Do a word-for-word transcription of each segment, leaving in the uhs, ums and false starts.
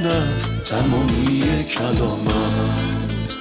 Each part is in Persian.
نکند تمامی کلامم.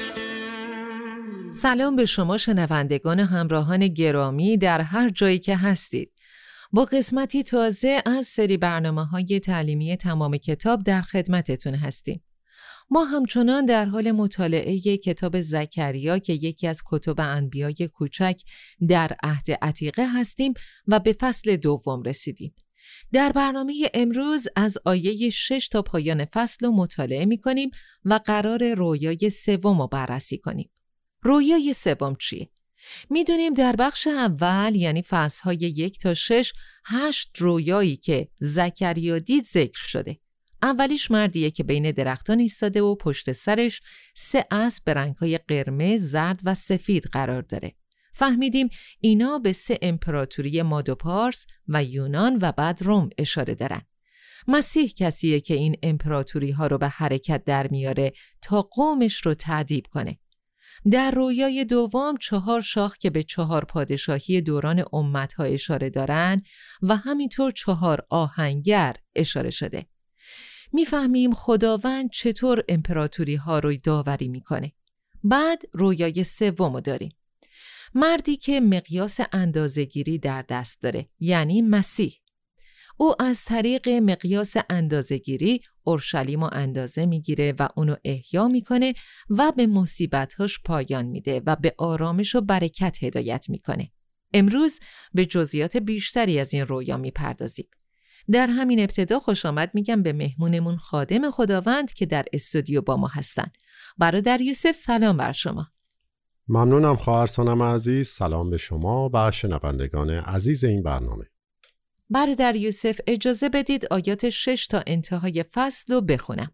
سلام به شما شنوندگان همراهان گرامی در هر جایی که هستید. با قسمتی تازه از سری برنامه‌های تعلیمی تمام کتاب در خدمتتون هستیم. ما همچنان در حال مطالعه کتاب زکریا که یکی از کتب انبیای کوچک در عهد عتیقه هستیم و به فصل دوم رسیدیم. در برنامه امروز از آیه شش تا پایان فصل رو مطالعه می‌کنیم و قرار رویای سوم رو بررسی کنیم. رویای سوم چیه؟ میدونیم در بخش اول یعنی فصل‌های یک تا شش هشت رویایی که زکریا دید ذکر شده. اولیش مردیه که بین درختان ایستاده و پشت سرش سه اسب به رنگ‌های قرمز، زرد و سفید قرار داره. فهمیدیم اینا به سه امپراتوری ماد و پارس و یونان و بعد روم اشاره دارن. مسیح کسیه که این امپراتوری ها رو به حرکت در میاره تا قومش رو تأدیب کنه. در رویای دوم چهار شاخ که به چهار پادشاهی دوران امتها اشاره دارن و همینطور چهار آهنگر اشاره شده. میفهمیم خداوند چطور امپراتوری ها رو داوری میکنه. بعد رویای سوم داریم. مردی که مقیاس اندازه‌گیری در دست داره، یعنی مسیح. او از طریق مقیاس اندازه‌گیری اورشلیم رو اندازه میگیره و اونو احیا میکنه و به مصیبت‌هاش پایان میده و به آرامش و برکت هدایت میکنه. امروز به جزئیات بیشتری از این رویا میپردازیم. در همین ابتدا خوش آمد میگم به مهمونمون خادم خداوند که در استودیو با ما هستن. برادر یوسف سلام بر شما. ممنونم خواهر سانم عزیز. سلام به شما و شنوندگان عزیز این برنامه. برادر یوسف اجازه بدید آیات شش تا انتهای فصل رو بخونم.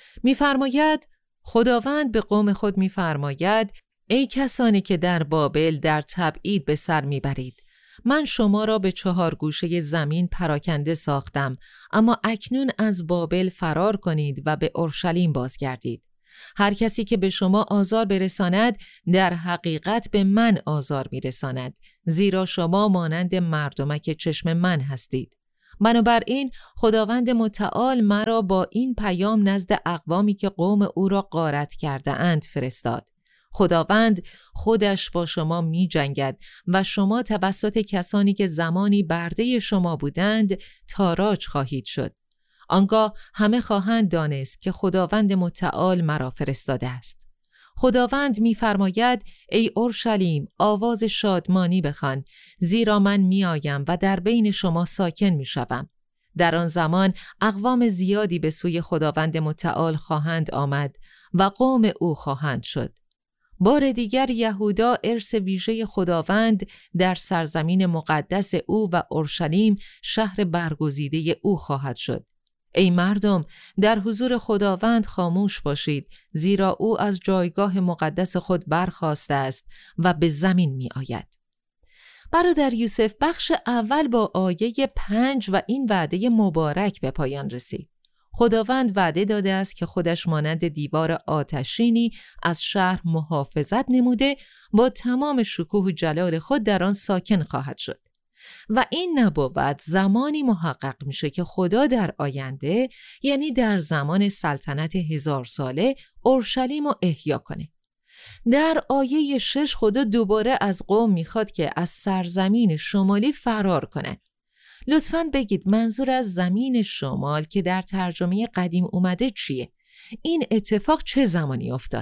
میفرماید خداوند به قوم خود میفرماید ای کسانی که در بابل در تبعید به سر میبرید، من شما را به چهار گوشه زمین پراکنده ساختم، اما اکنون از بابل فرار کنید و به اورشلیم بازگردید. هر کسی که به شما آزار برساند در حقیقت به من آزار میرساند، زیرا شما مانند مردمک چشم من هستید. بنابراین خداوند متعال مرا با این پیام نزد اقوامی که قوم او را غارت کرده اند فرستاد. خداوند خودش با شما می جنگد و شما توسط کسانی که زمانی برده شما بودند تاراج خواهید شد. آنگاه همه خواهند دانست که خداوند متعال مرا فرستاده است. خداوند می‌فرماید ای اورشلیم آواز شادمانی بخوان، زیرا من میآیم و در بین شما ساکن میشوم. در آن زمان اقوام زیادی به سوی خداوند متعال خواهند آمد و قوم او خواهند شد. بار دیگر یهودا ارث ویژه خداوند در سرزمین مقدس او و اورشلیم شهر برگزیده او خواهد شد. ای مردم در حضور خداوند خاموش باشید، زیرا او از جایگاه مقدس خود برخاسته است و به زمین می آید. برادر یوسف بخش اول با آیه پنج و این وعده مبارک به پایان رسید. خداوند وعده داده است که خودش مانند دیوار آتشینی از شهر محافظت نموده با تمام شکوه و جلال خود در آن ساکن خواهد شد. و این نبوت زمانی محقق میشه که خدا در آینده یعنی در زمان سلطنت هزار ساله اورشلیم رو احیا کنه. در آیه شش خدا دوباره از قوم میخواد که از سرزمین شمالی فرار کنن. لطفاً بگید منظور از زمین شمال که در ترجمه قدیم اومده چیه؟ این اتفاق چه زمانی افتاد؟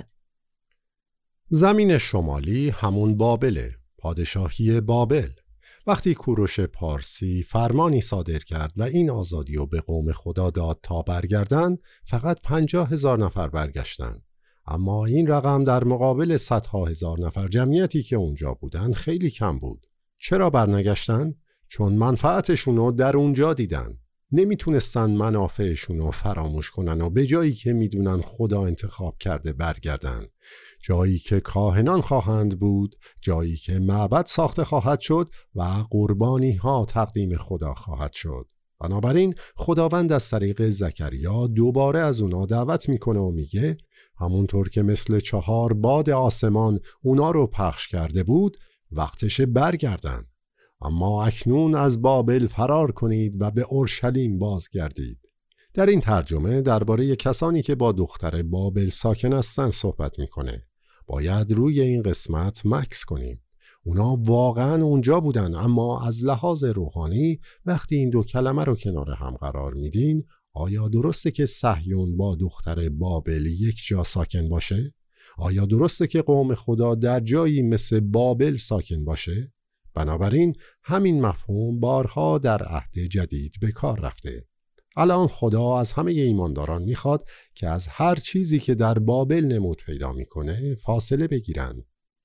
زمین شمالی همون بابله، پادشاهی بابل. وقتی کوروش پارسی فرمانی صادر کرد و این آزادی رو به قوم خدا داد تا برگردن، فقط پنجاه هزار نفر برگشتن. اما این رقم در مقابل صدها هزار نفر جمعیتی که اونجا بودن خیلی کم بود. چرا برنگشتن؟ چون منفعتشون رو در اونجا دیدن. نمیتونستن منافعشون رو فراموش کنن و به جایی که میدونن خدا انتخاب کرده برگردن. جایی که کاهنان خواهند بود، جایی که معبد ساخته خواهد شد و قربانی ها تقدیم خدا خواهد شد. بنابراین خداوند از طریق زکریا دوباره از اونا دعوت میکنه و میگه همونطور که مثل چهار باد آسمان اونا رو پخش کرده بود، وقتش برگردن. اما اکنون از بابل فرار کنید و به اورشلیم بازگردید. در این ترجمه درباره کسانی که با دختر بابل ساکن هستند صحبت میکنه. باید روی این قسمت مکث کنیم. اونا واقعا اونجا بودن، اما از لحاظ روحانی وقتی این دو کلمه رو کنار هم قرار میدین، آیا درسته که صهیون با دختر بابل یک جا ساکن باشه؟ آیا درسته که قوم خدا در جایی مثل بابل ساکن باشه؟ بنابراین همین مفهوم بارها در عهد جدید به کار رفته. الان خدا از همه ایمانداران میخواد که از هر چیزی که در بابل نمود پیدا میکنه فاصله بگیرن.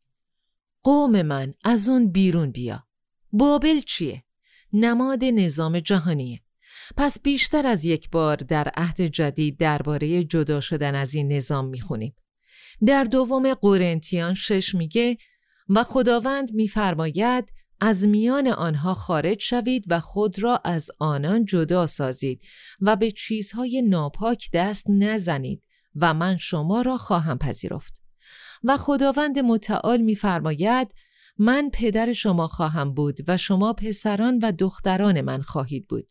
قوم من از اون بیرون بیا. بابل چیه؟ نماد نظام جهانیه. پس بیشتر از یک بار در عهد جدید درباره جدا شدن از این نظام میخونیم. در دوم قرنتیان شش میگه و خداوند میفرماید از میان آنها خارج شوید و خود را از آنان جدا سازید و به چیزهای ناپاک دست نزنید و من شما را خواهم پذیرفت. و خداوند متعال می‌فرماید من پدر شما خواهم بود و شما پسران و دختران من خواهید بود.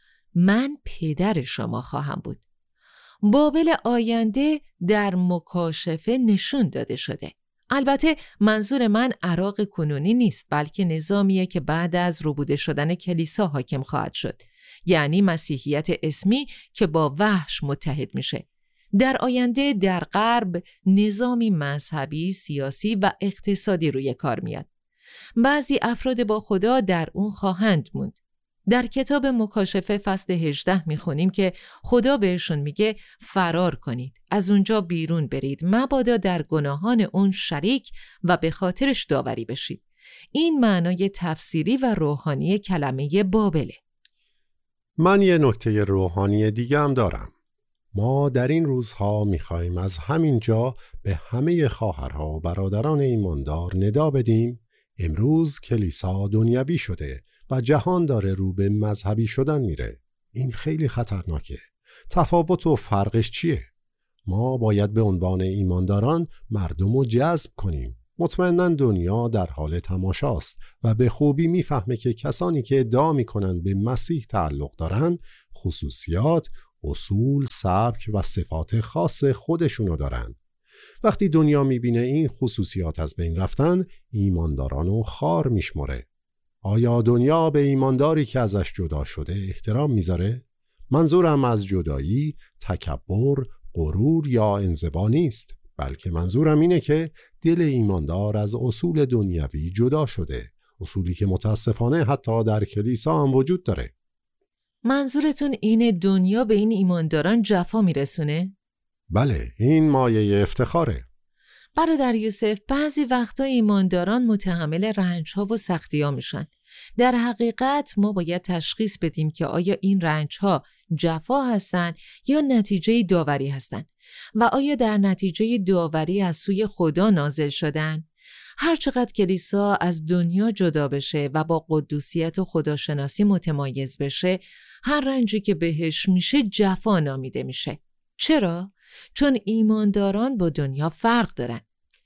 من پدر شما خواهم بود. بابل آینده در مکاشفه نشون داده شده. البته منظور من عراق کنونی نیست، بلکه نظامیه که بعد از ربوده شدن کلیسا حاکم خواهد شد، یعنی مسیحیت اسمی که با وحش متحد میشه. در آینده در غرب نظامی مذهبی، سیاسی و اقتصادی روی کار میاد. بعضی افراد با خدا در اون خواهند موند. در کتاب مکاشفه فصل هجده میخونیم که خدا بهشون میگه فرار کنید، از اونجا بیرون برید، مبادا در گناهان اون شریک و به خاطرش داوری بشید. این معنای تفسیری و روحانی کلمه بابله. من یه نکته روحانی دیگه هم دارم. ما در این روزها میخوایم از همین جا به همه خواهرها و برادران ایماندار ندا بدیم امروز کلیسا دنیوی شده و جهان داره رو به مذهبی شدن میره. این خیلی خطرناکه. تفاوت و فرقش چیه؟ ما باید به عنوان ایمانداران مردم رو جذب کنیم. مطمئناً دنیا در حال تماشاست و به خوبی میفهمه که کسانی که ادعا میکنن به مسیح تعلق دارن خصوصیات، اصول، سبک و صفات خاص خودشونو دارن. وقتی دنیا میبینه این خصوصیات از بین رفتن، ایماندارانو خار میشمره. آیا دنیا به ایمانداری که ازش جدا شده احترام میذاره؟ منظورم از جدایی تکبر، غرور یا انزوا نیست، بلکه منظورم اینه که دل ایماندار از اصول دنیوی جدا شده، اصولی که متاسفانه حتی در کلیسا هم وجود داره. منظورتون اینه دنیا به این ایمانداران جفا میرسونه؟ بله، این مایه افتخاره. برادر یوسف، بعضی وقتا ایمانداران متحمل رنج‌ها و سختی‌ها میشن. در حقیقت ما باید تشخیص بدیم که آیا این رنج‌ها جفا هستن یا نتیجه داوری هستن و آیا در نتیجه داوری از سوی خدا نازل شدن. هر چقدر کلیسا از دنیا جدا بشه و با قدوسیت و خداشناسی متمایز بشه، هر رنجی که بهش میشه جفا نامیده میشه. چرا؟ چون ایمانداران با دنیا فرق دارن.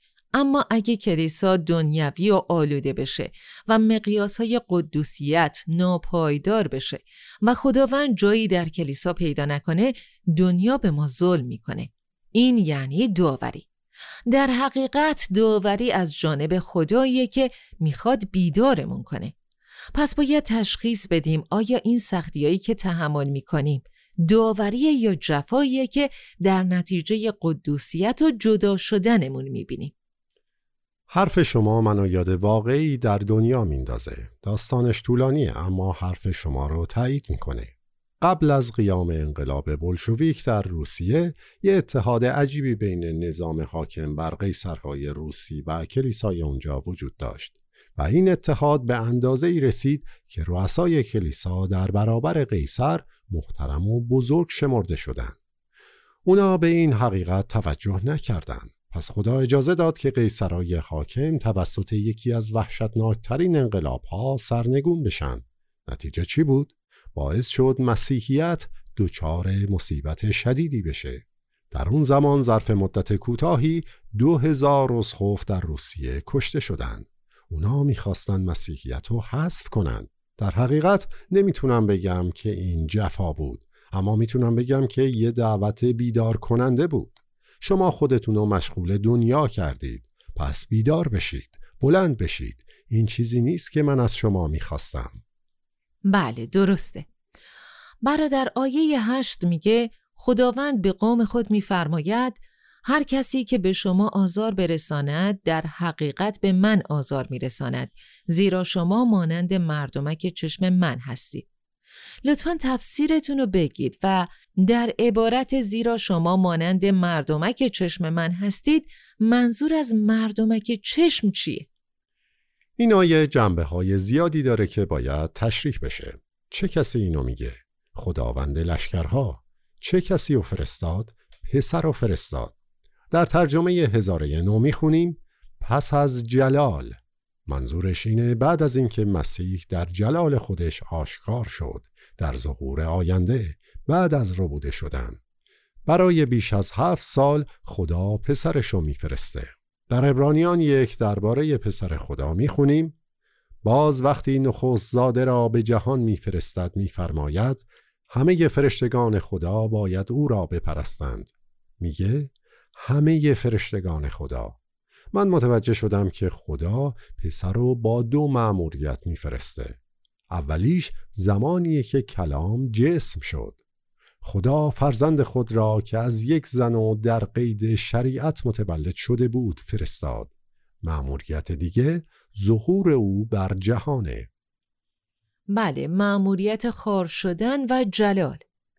اما اگه کلیسا دنیوی و آلوده بشه و مقیاسهای قدوسیت ناپایدار بشه و خداوند جایی در کلیسا پیدا نکنه، دنیا به ما ظلم میکنه. این یعنی داوری. در حقیقت داوری از جانب خداییه که میخواد بیدارمون کنه. پس باید تشخیص بدیم آیا این سختیایی که تحمل میکنیم داوریه یا جفاییه که در نتیجه قدوسیت و جدا شدنمون میبینیم. حرف شما منو یاد واقعی در دنیا میندازه. داستانش طولانیه اما حرف شما رو تایید میکنه. قبل از قیام انقلاب بولشویک در روسیه، یه اتحاد عجیبی بین نظام حاکم بر قیصرهای روسی و کلیسای اونجا وجود داشت و این اتحاد به اندازه‌ای رسید که رؤسای کلیسا در برابر قیصر محترم و بزرگ شمرده شدند. اونا به این حقیقت توجه نکردند. پس خدا اجازه داد که قیصرای حاکم توسط یکی از وحشتناکترین انقلاب‌ها سرنگون بشن. نتیجه چی بود؟ باعث شد مسیحیت دچار مصیبت شدیدی بشه. در اون زمان ظرف مدت کوتاهی دو هزار اسقف در روسیه کشته شدند. اونا میخواستن مسیحیت رو حذف کنن. در حقیقت نمیتونم بگم که این جفا بود، اما میتونم بگم که یه دعوت بیدار کننده بود. شما خودتون رو مشغول دنیا کردید، پس بیدار بشید، بلند بشید. این چیزی نیست که من از شما میخواستم. بله درسته. برادر آیه هشت میگه خداوند به قوم خود میفرماید هر کسی که به شما آزار برساند در حقیقت به من آزار میرساند، زیرا شما مانند مردمک چشم من هستید. لطفاً تفسیرتون رو بگید و در عبارت زیرا شما مانند مردمک چشم من هستید منظور از مردمک چشم چیه؟ این آیه جنبه های زیادی داره که باید تشریح بشه. چه کسی اینو میگه؟ خداوند لشکرها. چه کسی رو فرستاد؟ پسر رو فرستاد. در ترجمه هزاره نو میخونیم پس از جلال. منظورش اینه بعد از اینکه مسیح در جلال خودش آشکار شد، در ظهور آینده، بعد از ربوده شدن. برای بیش از هفت سال خدا پسرشو میفرسته. در عبرانیان یک درباره پسر خدا میخونیم باز وقتی نخست زاده را به جهان میفرستد میفرماید همه فرشتگان خدا باید او را بپرستند. میگه همه فرشتگان خدا. من متوجه شدم که خدا پسر رو با دو مأموریت میفرسته. اولیش زمانیه که کلام جسم شد. خدا فرزند خود را که از یک زن و در قید شریعت متولد شده بود فرستاد. مأموریت دیگه ظهور او بر جهانه. بله، مأموریت خار شدن و جلال.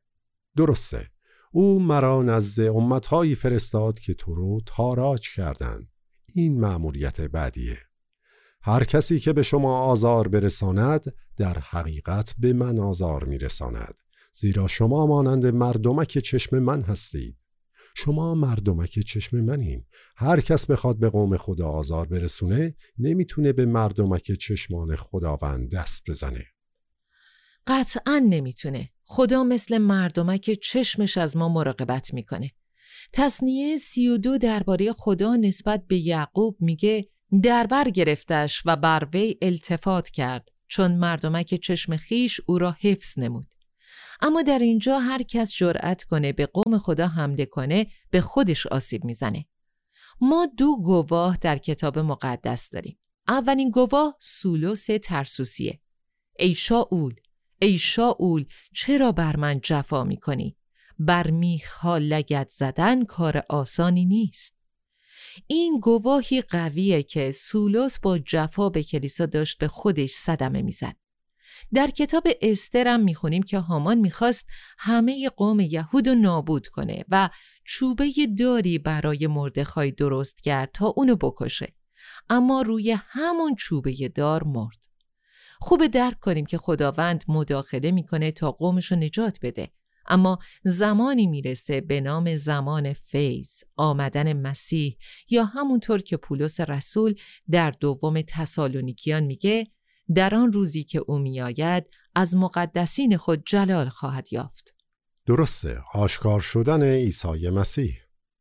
درسته. او مرا نزد امتهایی فرستاد که تو رو تاراج کردند. این مأموریت بعدیه. هر کسی که به شما آزار برساند در حقیقت به من آزار میرساند، زیرا شما مانند مردمک چشم من هستید. شما مردمک چشم منین. هر کس بخواد به قوم خدا آزار برسونه نمیتونه به مردمک چشمان خداوند دست بزنه. قطعاً نمیتونه. خدا مثل مردمک چشمش از ما مراقبت میکنه. تثنیه سی و دو درباره خدا نسبت به یعقوب میگه در بر گرفتش و بر وی التفات کرد، چون مردمک چشم خیش او را حفظ نمود. اما در اینجا هر کس جرأت کنه به قوم خدا حمله کنه به خودش آسیب میزنه. ما دو گواه در کتاب مقدس داریم. اولین گواه سولوس ترسوسیه. ای شاول، ای شاول، چرا بر من جفا میکنی؟ بر میخها لگد زدن کار آسانی نیست. این گواهی قویه که سولوس با جفا به کلیسا داشت به خودش صدمه میزد. در کتاب استر هم میخونیم که هامان میخواست همه قوم یهود رو نابود کنه و چوبه داری برای مردخای درست کرد تا اونو بکشه، اما روی همون چوبه دار مرد. خوبه درک کنیم که خداوند مداخله میکنه تا قومشو نجات بده، اما زمانی میرسه به نام زمان فیض، آمدن مسیح، یا همونطور که پولس رسول در دوم تسالونیکیان میگه در آن روزی که او میآید از مقدسین خود جلال خواهد یافت. درسته، آشکار شدن عیسی مسیح.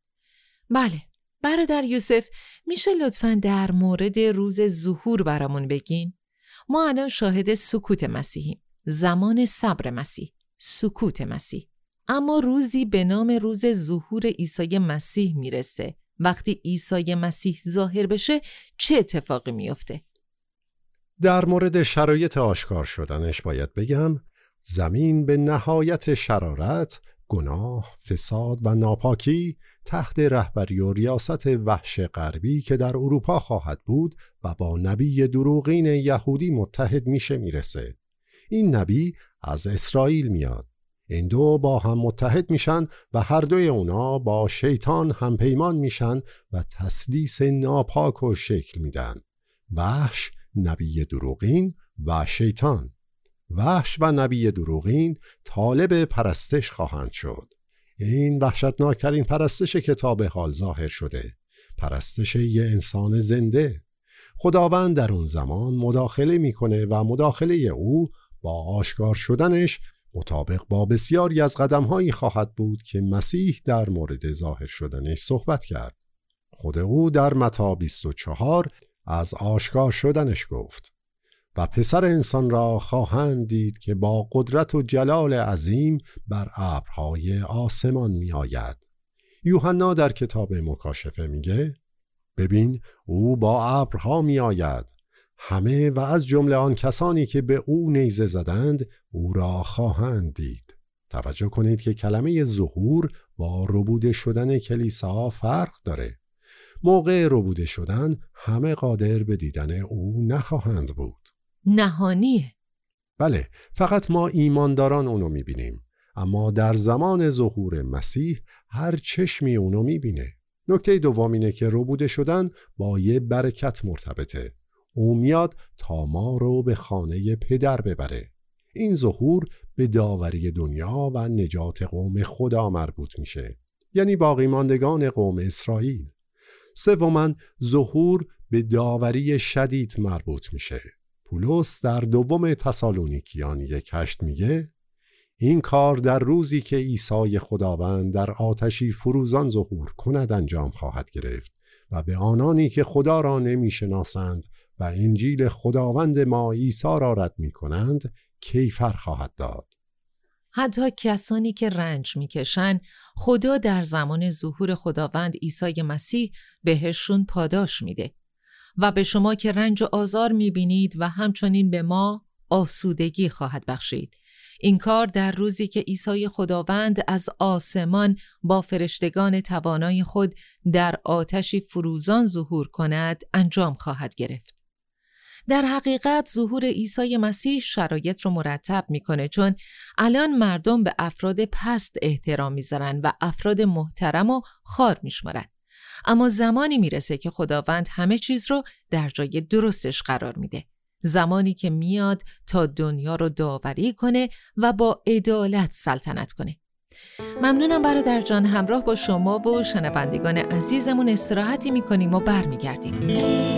بله، برادر یوسف میشه لطفاً در مورد روز ظهور برامون بگین؟ ما الان شاهد سکوت مسیحیم، زمان صبر مسیح، سکوت مسیح. اما روزی به نام روز ظهور عیسی مسیح میرسه. وقتی عیسی مسیح ظاهر بشه چه اتفاقی میفته؟ در مورد شرایط آشکار شدنش باید بگم زمین به نهایت شرارت، گناه، فساد و ناپاکی تحت رهبری و ریاست وحش غربی که در اروپا خواهد بود و با نبی دروغین یهودی متحد میشه میرسه. این نبی از اسرائیل میاد. این دو با هم متحد میشن و هر دوی اونا با شیطان هم پیمان میشن و تسلیس ناپاک و شکل میدن. وحش، نبی دروغین و شیطان. وحش و نبی دروغین طالب پرستش خواهند شد. این وحشتناکترین پرستش کتاب حال ظاهر شده، پرستش یه انسان زنده. خداوند در اون زمان مداخله میکنه و مداخله او با آشکار شدنش مطابق با بسیاری از قدمهایی خواهد بود که مسیح در مورد ظاهر شدنش صحبت کرد. خود او در متی بیست و چهار از آشکار شدنش گفت و پسر انسان را خواهند دید که با قدرت و جلال عظیم بر ابرهای آسمان می آید. یوحنا در کتاب مکاشفه میگه ببین او با ابرها می آید. همه و از جمله آن کسانی که به او نیزه زدند او را خواهند دید. توجه کنید که کلمه ظهور با ربوده شدن کلیسا فرق داره. موقع ربوده شدن همه قادر به دیدن او نخواهند بود. نهانیه. بله، فقط ما ایمانداران اونو میبینیم، اما در زمان ظهور مسیح هر چشمی اونو میبینه. نکته دوم اینه که ربوده شدن با یه برکت مرتبطه. او میاد تا ما رو به خانه پدر ببره. این ظهور به داوری دنیا و نجات قوم خدا مربوط میشه، یعنی باقی ماندگان قوم اسرائیل. سوماً ظهور به داوری شدید مربوط میشه. پولس در دوم تسالونیکیان یک هشت میگه این کار در روزی که عیسی خداوند در آتشی فروزان ظهور کند انجام خواهد گرفت و به آنانی که خدا را نمیشناسند و انجیل خداوند ما عیسی را رد میکنند کیفر خواهد داد. حتی کسانی که رنج میکشن خدا در زمان ظهور خداوند عیسی مسیح بهشون پاداش میده. و به شما که رنج و آزار میبینید و همچنین به ما آسودگی خواهد بخشید. این کار در روزی که عیسی خداوند از آسمان با فرشتگان توانای خود در آتشی فروزان ظهور کند انجام خواهد گرفت. در حقیقت ظهور عیسی مسیح شرایط رو مرتب میکنه، چون الان مردم به افراد پست احترام میذارن و افراد محترم و خوار میشمارن. اما زمانی میرسه که خداوند همه چیز رو در جای درستش قرار میده. زمانی که میاد تا دنیا رو داوری کنه و با عدالت سلطنت کنه. ممنونم برادر جان، همراه با شما و شنوندگان عزیزمون استراحتی میکنیم و برمیگردیم.